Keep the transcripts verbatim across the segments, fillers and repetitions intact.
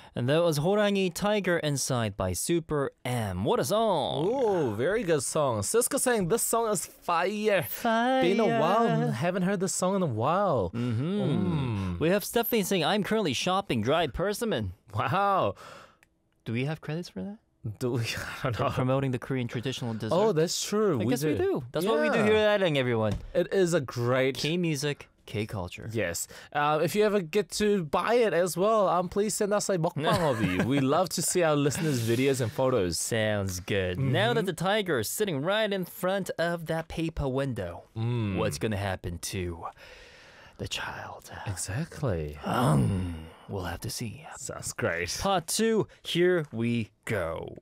And that was 호랑이 Tiger Inside by Super M. What a song! Oh, very good song. Siska saying this song is fire. Fire. Been a while. Haven't heard this song in a while. Mm-hmm. Mm. We have Stephanie saying, I'm currently shopping dried persimmon. Wow. Do we have credits for that? Do we? I don't know. Promoting the Korean traditional dessert. Oh, that's true. I we guess do. we do. That's what we do Yeah. here at Adding, everyone. It is a great... K-music, K-culture. Yes. Uh, if you ever get to buy it as well, um, please send us a mukbang of you. We love to see our listeners' videos and photos. Sounds good. Mm-hmm. Now that the tiger is sitting right in front of that paper window, Mm. what's going to happen to the child? Exactly. Um, we'll have to see. Sounds great. Part two, here we go.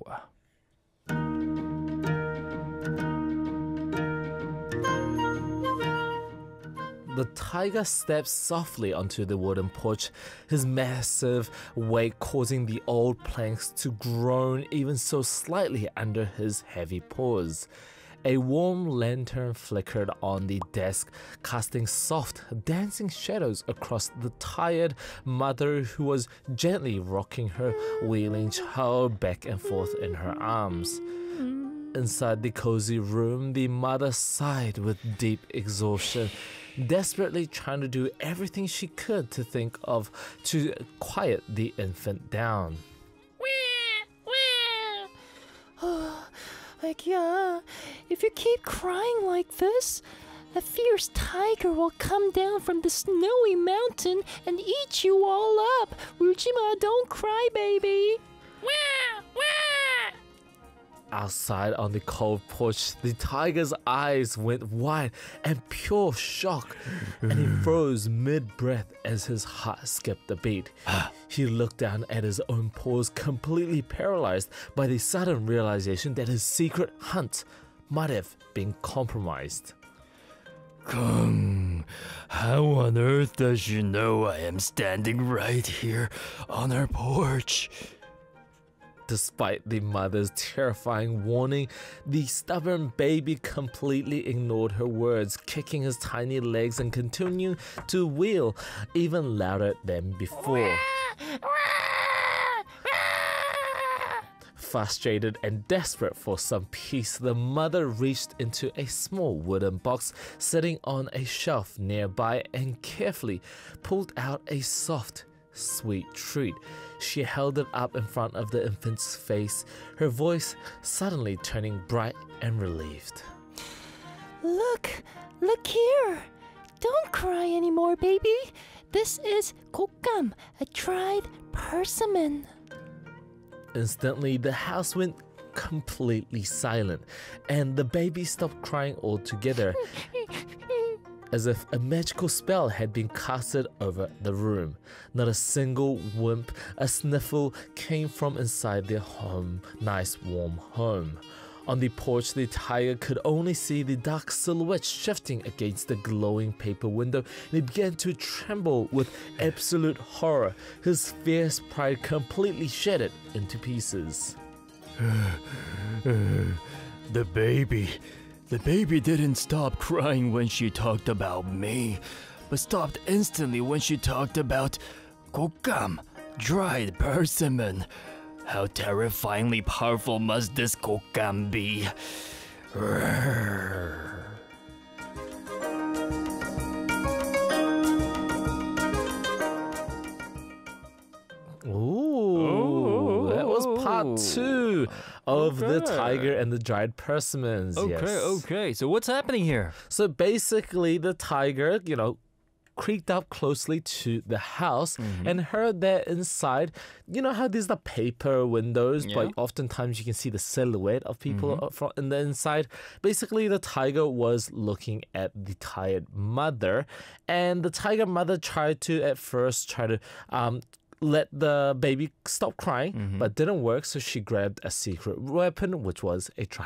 The tiger steps softly onto the wooden porch, his massive weight causing the old planks to groan even so slightly under his heavy paws. A warm lantern flickered on the desk, casting soft, dancing shadows across the tired mother who was gently rocking her wheeling child back and forth in her arms. Inside the cozy room, the mother sighed with deep exhaustion, desperately trying to do everything she could to think of to quiet the infant down. Like, yeah, if you keep crying like this, a fierce tiger will come down from the snowy mountain and eat you all up. Ujima, don't cry, baby. Outside on the cold porch, the tiger's eyes went wide in pure shock, and he froze mid-breath as his heart skipped a beat. He looked down at his own paws, completely paralyzed by the sudden realization that his secret hunt might have been compromised. Kung, how on earth does she know I am standing right here on her porch? Despite the mother's terrifying warning, the stubborn baby completely ignored her words, kicking his tiny legs and continuing to wheel even louder than before. Frustrated and desperate for some peace, the mother reached into a small wooden box sitting on a shelf nearby and carefully pulled out a soft, sweet treat. She held it up in front of the infant's face, her voice suddenly turning bright and relieved. Look, look here. Don't cry anymore, baby. This is kokam, a dried persimmon. Instantly, the house went completely silent, and the baby stopped crying altogether, as if a magical spell had been casted over the room. Not a single whimp, a sniffle came from inside their home, nice warm home. On the porch, the tiger could only see the dark silhouette shifting against the glowing paper window, and he began to tremble with absolute horror, his fierce pride completely shattered into pieces. The baby. The baby didn't stop crying when she talked about me, but stopped instantly when she talked about kokam, dried persimmon. How terrifyingly powerful must this kokam be? Ooh, that was part two of The Okay. Tiger and the Dried Persimmons. Okay, yes. okay. So what's happening here? So basically, the tiger, you know, creaked up closely to the house Mm-hmm. and heard that inside, you know how there's the paper windows, Yeah. but oftentimes you can see the silhouette of people Mm-hmm. up front in the inside. Basically, the tiger was looking at the tired mother, and the tiger mother tried to at first try to um let the baby stop crying, Mm-hmm. but didn't work, so she grabbed a secret weapon, which was a